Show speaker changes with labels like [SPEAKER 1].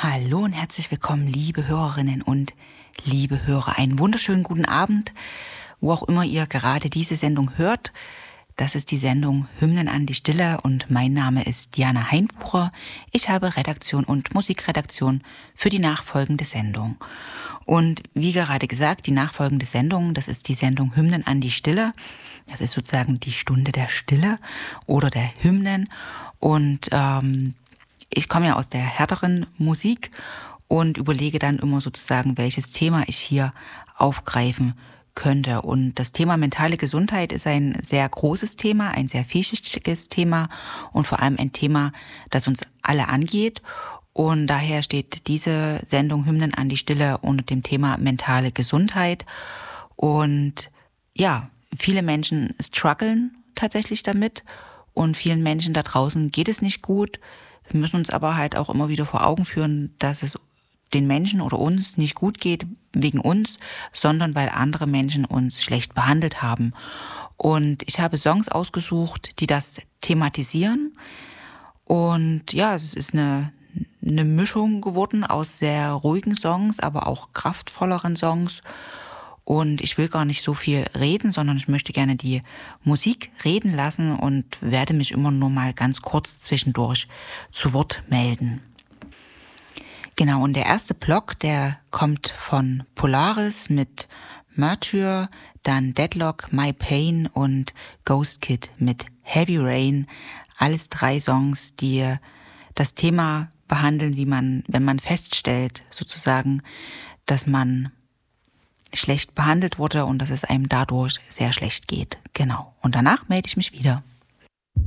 [SPEAKER 1] Hallo und herzlich willkommen, liebe Hörerinnen und liebe Hörer. Einen wunderschönen guten Abend, wo auch immer ihr gerade diese Sendung hört. Das ist die Sendung Hymnen an die Stille und mein Name ist Diana Heinbucher. Ich habe Redaktion und Musikredaktion für die nachfolgende Sendung. Und wie gerade gesagt, die nachfolgende Sendung, das ist die Sendung Hymnen an die Stille. Das ist sozusagen die Stunde der Stille oder der Hymnen. Und ich komme ja aus der härteren Musik und überlege dann immer sozusagen, welches Thema ich hier aufgreifen könnte. Und das Thema mentale Gesundheit ist ein sehr großes Thema, ein sehr vielschichtiges Thema und vor allem ein Thema, das uns alle angeht. Und daher steht diese Sendung Hymnen an die Stille unter dem Thema mentale Gesundheit. Und ja, viele Menschen strugglen tatsächlich damit und vielen Menschen da draußen geht es nicht gut. Wir müssen uns aber halt auch immer wieder vor Augen führen, dass es den Menschen oder uns nicht gut geht wegen uns, sondern weil andere Menschen uns schlecht behandelt haben. Und ich habe Songs ausgesucht, die das thematisieren. Und ja, es ist eine Mischung geworden aus sehr ruhigen Songs, aber auch kraftvolleren Songs. Und ich will gar nicht so viel reden, sondern ich möchte gerne die Musik reden lassen und werde mich immer nur mal ganz kurz zwischendurch zu Wort melden. Genau, und der erste Block, der kommt von Polaris mit Martyr, dann Deadlock, My Pain und Ghost Kid mit Heavy Rain. Alles 3 Songs, die das Thema behandeln, wie man, wenn man feststellt, sozusagen, dass man schlecht behandelt wurde und dass es einem dadurch sehr schlecht geht. Genau. Und danach melde ich mich wieder.